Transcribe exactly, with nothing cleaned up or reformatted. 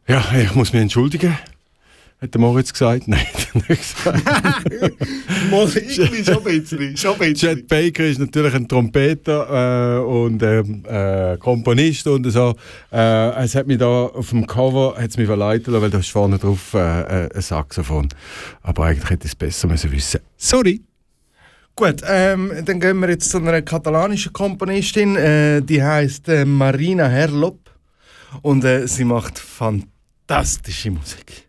Ja, ich muss mich entschuldigen. Hat der Moritz gesagt? Nein, hat er nicht gesagt. Mal irgendwie schon ein bisschen. Schon ein bisschen. Chet Baker ist natürlich ein Trompeter äh, und ähm, äh, Komponist und so. Äh, es hat mich da auf dem Cover hat's mich verleitet, weil da ist vorne drauf äh, ein Saxophon. Aber eigentlich hätte ich es besser müssen wissen. Sorry. Gut, ähm, dann gehen wir jetzt zu einer katalanischen Komponistin. Äh, die heisst äh, Marina Herlop und äh, sie macht fantastische Musik.